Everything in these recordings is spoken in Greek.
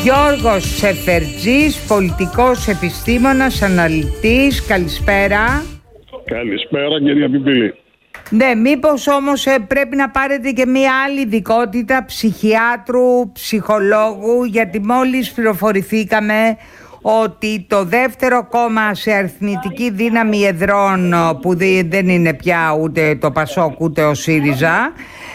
Γιώργος Σεφερτζής, πολιτικός επιστήμονας, αναλυτής. Καλησπέρα. Καλησπέρα κυρία Πιπίλη. Ναι, μήπως όμως πρέπει να πάρετε και μία άλλη ειδικότητα ψυχιάτρου, ψυχολόγου, γιατί μόλις πληροφορηθήκαμε ότι το δεύτερο κόμμα σε αριθμητική δύναμη εδρών, που δεν είναι πια ούτε το Πασόκ ούτε ο ΣΥΡΙΖΑ,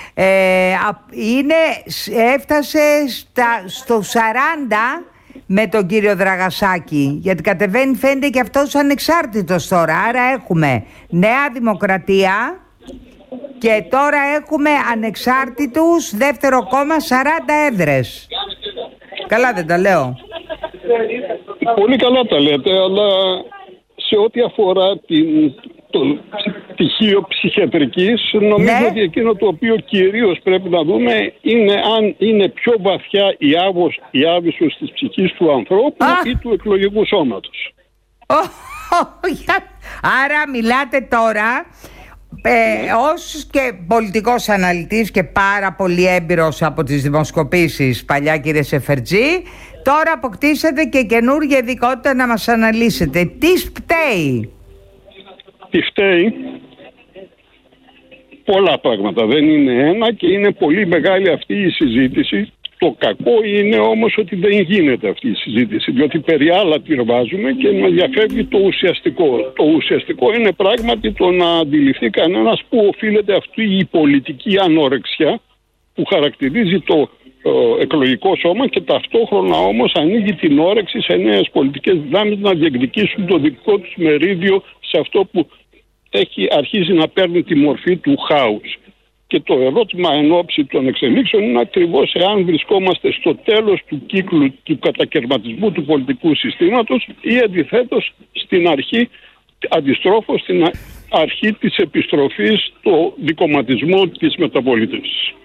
έφτασε στο 40 με τον κύριο Δραγασάκη, γιατί κατεβαίνει, φαίνεται και αυτός ανεξάρτητος τώρα. Άρα έχουμε Νέα Δημοκρατία και τώρα έχουμε ανεξάρτητους, δεύτερο κόμμα, 40 έδρες. Καλά δεν τα λέω? Πολύ καλά τα λέτε, αλλά σε ό,τι αφορά το πτυχίο ψυχιατρικής, νομίζω ότι εκείνο το οποίο κυρίως πρέπει να δούμε είναι αν είναι πιο βαθιά η άβυσος της ψυχής του ανθρώπου ή του εκλογικού σώματος. Άρα μιλάτε τώρα ως και πολιτικός αναλυτής και πάρα πολύ έμπειρος από τις δημοσκοπήσεις, παλιά κύριε Σεφερτζή, τώρα αποκτήσατε και καινούργια ειδικότητα να μας αναλύσετε. Τι φταίει? Τι φταίει? Πολλά πράγματα, δεν είναι ένα και είναι πολύ μεγάλη αυτή η συζήτηση. Το κακό είναι όμως ότι δεν γίνεται αυτή η συζήτηση, διότι περί άλλα πυρβάζουμε και μας διαφεύγει το ουσιαστικό. Το ουσιαστικό είναι πράγματι το να αντιληφθεί κανένας πού οφείλεται αυτή η πολιτική ανορεξιά που χαρακτηρίζει το εκλογικό σώμα και ταυτόχρονα όμως ανοίγει την όρεξη σε νέες πολιτικές δυνάμεις να διεκδικήσουν το δικό τους μερίδιο σε αυτό που αρχίζει να παίρνει τη μορφή του χάους. Και το ερώτημα εν ώψη των εξελίξεων είναι ακριβώς εάν βρισκόμαστε στο τέλος του κύκλου του κατακαιρματισμού του πολιτικού συστήματος ή αντιθέτως στην αρχή, αντιστρόφως στην αρχή της επιστροφής στο δικομματισμό της μεταπολίτευσης.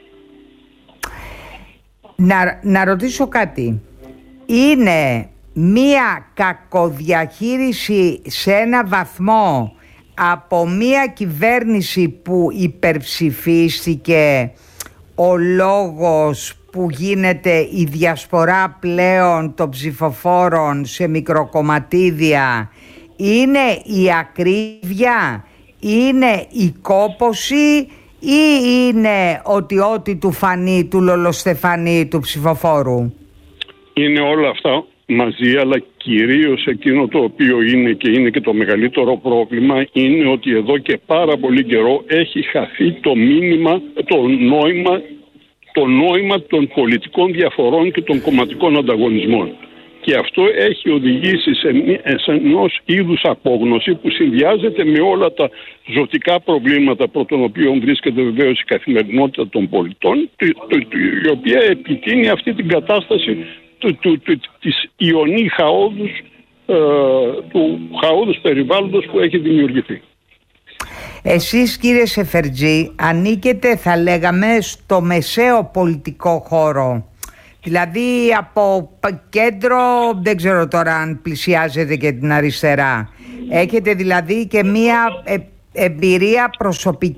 Να ρωτήσω κάτι. Είναι μία κακοδιαχείριση σε ένα βαθμό από μία κυβέρνηση που υπερψηφίστηκε ο λόγος που γίνεται η διασπορά πλέον των ψηφοφόρων σε μικροκομματίδια? Είναι η ακρίβεια, είναι η κόπωση ή είναι ότι ό,τι του φανεί του λολοστεφανεί του ψηφοφόρου? Είναι όλα αυτά μαζί, αλλά κυρίως εκείνο το οποίο είναι και το μεγαλύτερο πρόβλημα είναι ότι εδώ και πάρα πολύ καιρό έχει χαθεί το μήνυμα, το νόημα των πολιτικών διαφορών και των κομματικών ανταγωνισμών. Και αυτό έχει οδηγήσει σε ενός είδους απόγνωση που συνδυάζεται με όλα τα ζωτικά προβλήματα προ των οποίων βρίσκεται βεβαίως η καθημερινότητα των πολιτών, η οποία επιτείνει αυτή την κατάσταση της ιονή χαόδους, του χαόδους περιβάλλοντος που έχει δημιουργηθεί. Εσείς κύριε Σεφερτζή ανήκετε, θα λέγαμε, στο μεσαίο πολιτικό χώρο, δηλαδή από κέντρο, δεν ξέρω τώρα αν πλησιάζετε και την αριστερά. Έχετε δηλαδή και μία εμπειρία προσωπική